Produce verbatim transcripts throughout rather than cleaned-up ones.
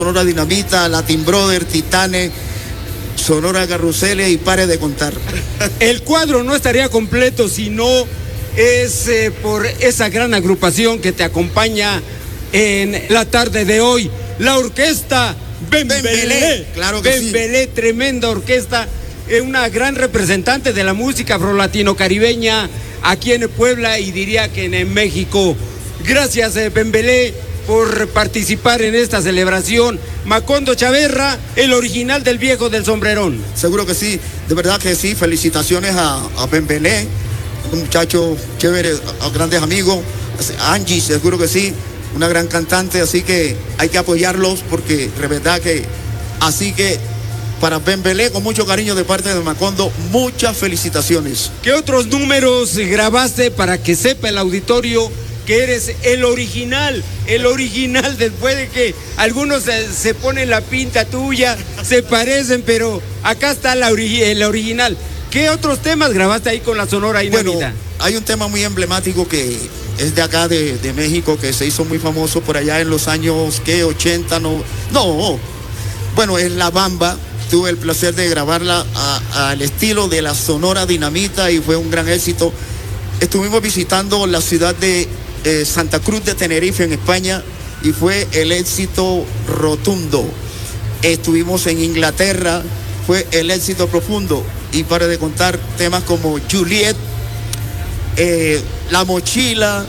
Sonora Dinamita, Latin Brother, Titanes, Sonora Carruseles y pare de contar. El cuadro no estaría completo si no es eh, por esa gran agrupación que te acompaña en la tarde de hoy, la orquesta Bembelé. Bembelé, claro que Bembelé, sí. Tremenda orquesta, eh, una gran representante de la música afro-latino-caribeña aquí en Puebla y diría que en, en México. Gracias, eh, Bembelé, por participar en esta celebración. Macondo Chaverra, el original del viejo del sombrerón. Seguro que sí, de verdad que sí. Felicitaciones a, a Bembelé, un muchacho chévere, a, a grandes amigos. Angie, seguro que sí, una gran cantante, así que hay que apoyarlos porque de verdad que, así que para Bembelé, con mucho cariño de parte de Macondo, muchas felicitaciones. ¿Qué otros números grabaste para que sepa el auditorio que eres el original, el original, después de que algunos se, se ponen la pinta tuya, se parecen, pero acá está la ori el original? ¿Qué otros temas grabaste ahí con la Sonora Dinamita? Bueno, hay un tema muy emblemático que es de acá, de, de México, que se hizo muy famoso por allá en los años, ¿qué? ochenta, no, no, bueno, es La Bamba. Tuve el placer de grabarla a, al estilo de la Sonora Dinamita y fue un gran éxito. Estuvimos visitando la ciudad de Eh, Santa Cruz de Tenerife en España y fue el éxito rotundo. Estuvimos en Inglaterra, fue el éxito profundo, y para de contar temas como Juliet, eh, La Mochila,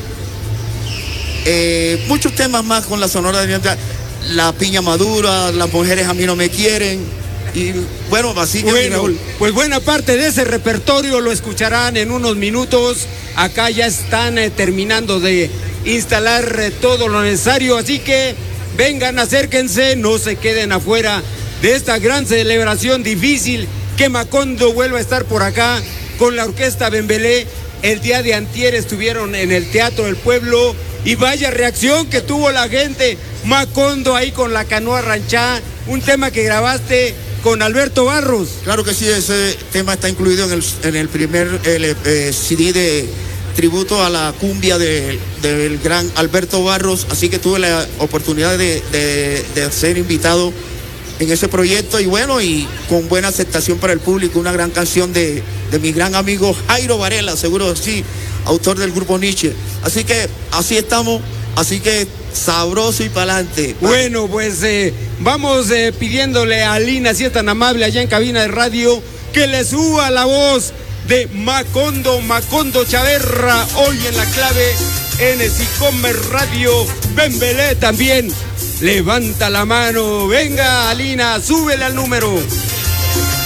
eh, muchos temas más con la Sonora Dinamita, La Piña Madura, Las Mujeres a mí no me quieren. Y bueno, así que bueno, pues buena parte de ese repertorio lo escucharán en unos minutos. Acá ya están eh, terminando de instalar eh, todo lo necesario, así que vengan, acérquense, no se queden afuera de esta gran celebración. Difícil que Macondo vuelva a estar por acá con la orquesta Bembelé. El día de antier estuvieron en el Teatro del Pueblo y vaya reacción que tuvo la gente. Macondo ahí con la canoa ranchá, un tema que grabaste con Alberto Barros. Claro que sí, ese tema está incluido en el, en el primer el, eh, C D de tributo a la cumbia de, del gran Alberto Barros, así que tuve la oportunidad de, de, de ser invitado en ese proyecto y bueno, y con buena aceptación para el público, una gran canción de, de mi gran amigo Jairo Varela, seguro sí, autor del grupo Nietzsche. Así que así estamos, así que sabroso y pa'lante. Bueno, pues eh, vamos eh, pidiéndole a Lina, si es tan amable allá en cabina de radio, que le suba la voz de Macondo, Macondo Chaverra, hoy en la clave en Sicomer Radio. Bembelé también levanta la mano. Venga, Alina, súbele al número.